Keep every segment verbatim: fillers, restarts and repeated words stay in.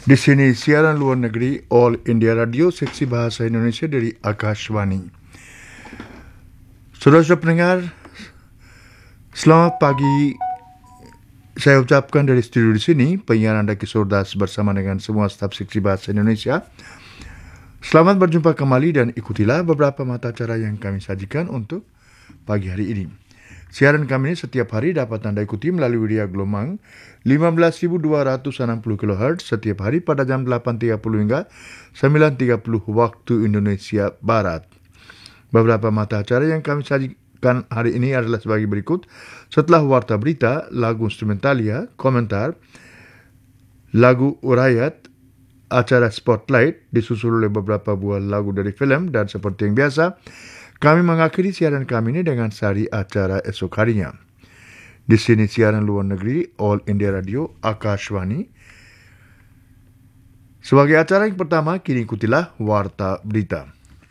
Di sini siaran luar negeri All India Radio seksi bahasa Indonesia dari Akashvani. Saudara-saudara pendengar, selamat pagi. Saya ucapkan dari studio di sini, penyiar Anda Kishore Das bersama dengan semua staf seksi bahasa Indonesia. Selamat berjumpa kembali dan ikutilah beberapa mata acara yang kami sajikan untuk pagi hari ini. Siaran kami ini setiap hari dapat Anda ikuti melalui dia gelombang lima belas ribu dua ratus enam puluh kilohertz setiap hari pada jam delapan tiga puluh hingga sembilan tiga puluh waktu Indonesia Barat. Beberapa mata acara yang kami sajikan hari ini adalah sebagai berikut. Setelah warta berita, lagu instrumentalia, komentar, lagu urayat, acara Spotlight disusul oleh beberapa buah lagu dari film, dan seperti yang biasa, kami mengakhiri siaran kami ini dengan sari acara esok harinya. Di sini siaran luar negeri All India Radio Akashvani. Sebagai acara yang pertama, kini ikutilah warta berita.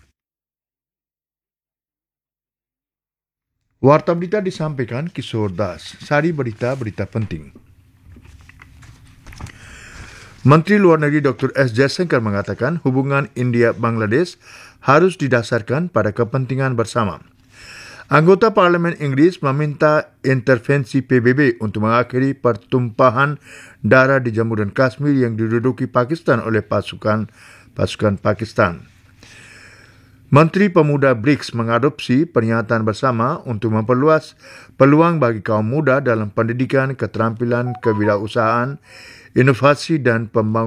Warta berita disampaikan Kishore Das. Sari berita-berita penting. Menteri Luar Negeri Doktor S. Jaishankar mengatakan hubungan India-Bangladesh harus didasarkan pada kepentingan bersama. Anggota Parlemen Inggris meminta intervensi P B B untuk mengakhiri pertumpahan darah di Jammu dan Kashmir yang diduduki Pakistan oleh pasukan pasukan Pakistan. Menteri Pemuda B R I C S mengadopsi pernyataan bersama untuk memperluas peluang bagi kaum muda dalam pendidikan, keterampilan, kewirausahaan, inovasi dan pembangunan